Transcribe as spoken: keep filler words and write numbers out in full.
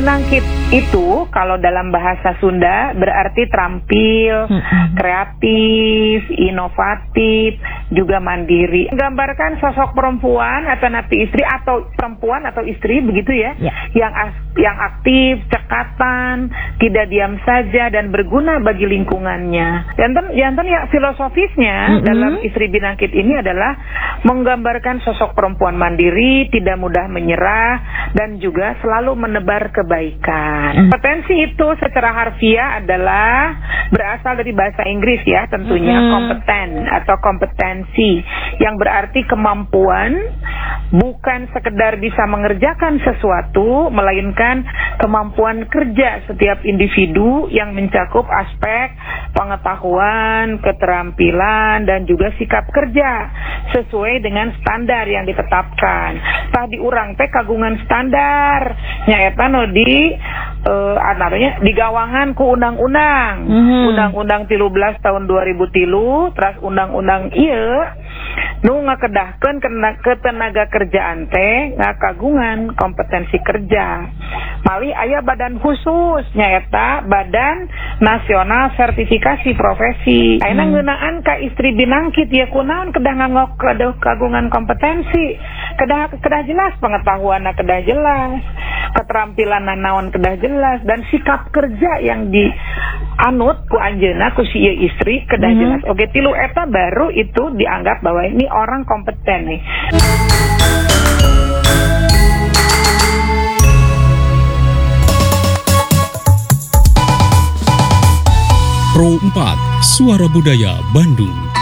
binangkit itu kalau dalam bahasa Sunda berarti terampil, hmm. kreatif, inovatif, juga mandiri. Menggambarkan sosok perempuan atau napi istri atau perempuan atau istri begitu ya, ya. yang yang aktif, cekatan, tidak diam saja dan berguna bagi lingkungannya. Jantan, jantan ya filosofisnya mm-hmm. dalam Istri Binangkit ini adalah menggambarkan sosok perempuan mandiri, tidak mudah menyerah, dan juga selalu menebar kebaikan. Kompetensi itu secara harfiah adalah berasal dari bahasa Inggris ya, tentunya mm-hmm. kompeten atau kompetensi, yang berarti kemampuan, bukan sekedar bisa mengerjakan sesuatu, melainkan kemampuan kerja setiap individu yang mencakup aspek pengetahuan, keterampilan, dan juga sikap kerja sesuai dengan standar yang ditetapkan. Tah diurang teh kagungan standar nyaeta no di uh, anaranya digawangan ku undang-undang mm-hmm. undang-undang tilu belas tahun dua ribu tilu, terus undang-undang ieu nu ngakedahkeun ketenaga kerjaan teh ngakagungan kompetensi kerja. Mali aya badan khusus nyaeta Badan Nasional Sertifikasi Profesi. Ayeuna hmm. ngeunaan ka Istri Binangkit ya kunaon kedah nganggo kagungan kompetensi. Kedah kedah jelas pengetahuanna kedah jelas, keterampilan naon kedah jelas, dan sikap kerja yang dianut ku anjeunna ku si istri kedah hmm. jelas. Oke, tilu eta baru itu dianggap bahwa ini orang kompeten nih. Pro empat, Suara Budaya Bandung.